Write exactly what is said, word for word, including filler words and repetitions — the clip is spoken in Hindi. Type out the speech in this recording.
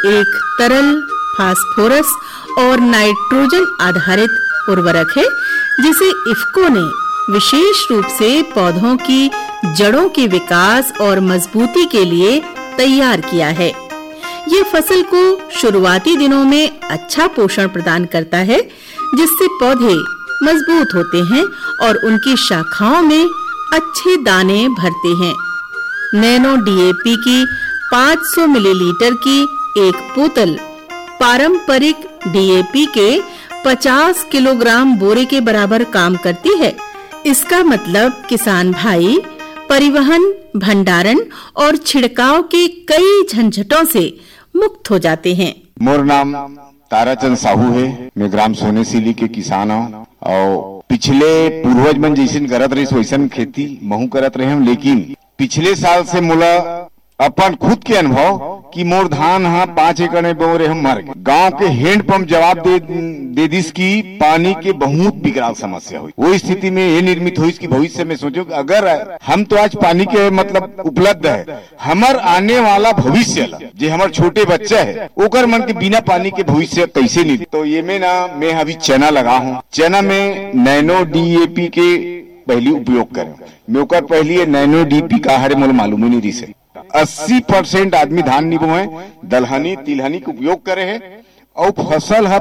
एक तरल फास्फोरस और नाइट्रोजन आधारित उर्वरक है जिसे इफ्को ने विशेष रूप से पौधों की जड़ों के विकास और मजबूती के लिए तैयार किया है। ये फसल को शुरुआती दिनों में अच्छा पोषण प्रदान करता है जिससे पौधे मजबूत होते हैं और उनकी शाखाओं में अच्छे दाने भरते हैं। नैनो डीएपी की पाँच सौ मिलीलीटर की एक बोतल पारंपरिक डीएपी के पचास किलोग्राम बोरे के बराबर काम करती है। इसका मतलब किसान भाई परिवहन, भंडारण और छिड़काव के कई झंझटों से मुक्त हो जाते हैं। मोर नाम ताराचंद साहू है। मैं ग्राम सोनेसिली के किसान हूँ और पिछले पूर्वज मन जैसे करत रही वैसन खेती महू करत रहे हम, लेकिन पिछले साल से मोला अपन खुद के अनुभव कि मोर धान हा पांच एकड़ में बो रहे हम मर गए। गांव के हैंड पंप जवाब दे दे दिस की पानी के बहुत बिगड़ाल समस्या हुई। वो स्थिति में ये निर्मित हुई कि भविष्य में सोचो कि अगर हम तो आज पानी के मतलब उपलब्ध है, हमार आने वाला भविष्य जो हमारे छोटे बच्चे है ओकर मन के बिना पानी के भविष्य कैसे नहीं। तो ये में ना मैं अभी चना लगा हूँ। चना में नैनो डीएपी के पहली उपयोग करें। मैं ओकर पहली नैनो डीपी का हरे मोल मालूम ही नहीं रही से अस्सी परसेंट आदमी धान नहीं बोए, दलहनी तिलहनी का उपयोग करे है और फसल है